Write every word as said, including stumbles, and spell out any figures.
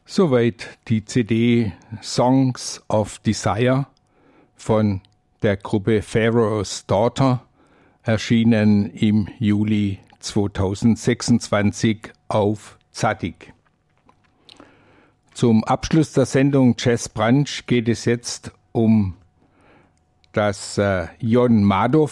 Soweit die C D Songs of Desire von der Gruppe Pharaoh's Daughter, erschienen im Juli zweitausendsechsundzwanzig auf Tzadik. Zum Abschluss der Sendung Jazz Brunch geht es jetzt um das äh, Jon Madoff